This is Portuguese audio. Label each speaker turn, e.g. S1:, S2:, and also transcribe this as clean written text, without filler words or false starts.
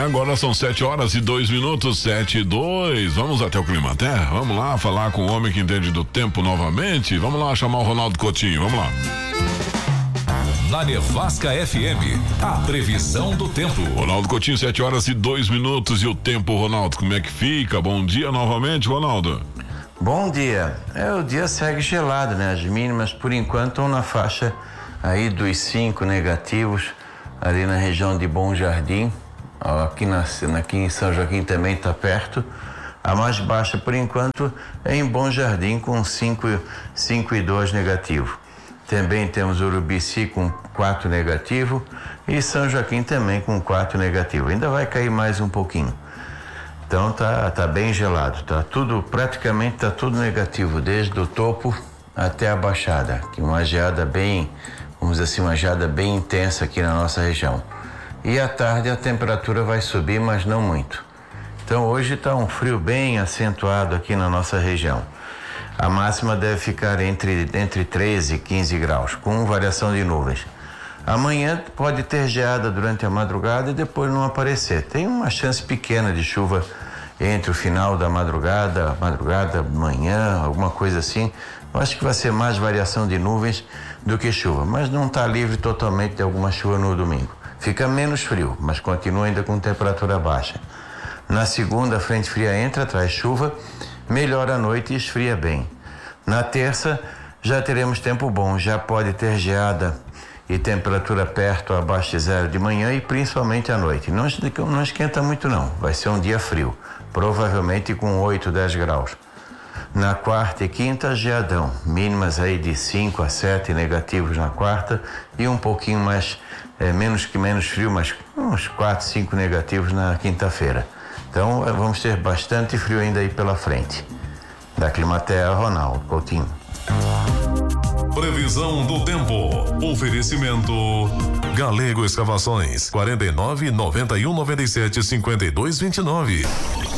S1: Agora são 7h02, 7h02. Vamos até o Climaterra. Vamos lá falar com o homem que entende do tempo novamente. Vamos lá chamar o Ronaldo Coutinho. Vamos lá.
S2: Na Nevasca FM, a previsão do tempo.
S1: Ronaldo Coutinho, 7h02. E o tempo, Ronaldo, como é que fica? Bom dia novamente, Ronaldo.
S3: Bom dia. O dia segue gelado, né? As mínimas, por enquanto, estão na faixa aí dos 5 negativos, ali na região de Bom Jardim. Aqui em São Joaquim também está perto. A mais baixa, por enquanto, é em Bom Jardim, com 5,2 negativo. Também temos Urubici com 4 negativo e São Joaquim também com 4 negativo. Ainda vai cair mais um pouquinho. Então tá bem gelado, praticamente tá tudo negativo, desde o topo até a baixada, que uma geada bem, vamos dizer assim, uma geada bem intensa aqui na nossa região. E à tarde a temperatura vai subir, mas não muito. Então hoje está um frio bem acentuado aqui na nossa região. A máxima deve ficar entre 13 e 15 graus, com variação de nuvens. Amanhã pode ter geada durante a madrugada e depois não aparecer. Tem uma chance pequena de chuva entre o final da madrugada, manhã, alguma coisa assim. Eu acho que vai ser mais variação de nuvens do que chuva, mas não está livre totalmente de alguma chuva no domingo. Fica menos frio, mas continua ainda com temperatura baixa. Na segunda, a frente fria entra, traz chuva, melhora a noite e esfria bem. Na terça, já teremos tempo bom, já pode ter geada e temperatura perto abaixo de zero de manhã e principalmente à noite. Não esquenta muito não, vai ser um dia frio, provavelmente com 8, 10 graus. Na quarta e quinta, geadão, mínimas aí de 5 a 7 negativos na quarta e um pouquinho mais, menos frio, mas uns 4, 5 negativos na quinta-feira. Então vamos ter bastante frio ainda aí pela frente. Da Climaterra, Ronaldo Coutinho.
S2: Previsão do tempo. Oferecimento Galego Escavações, 49 91 97 52 29.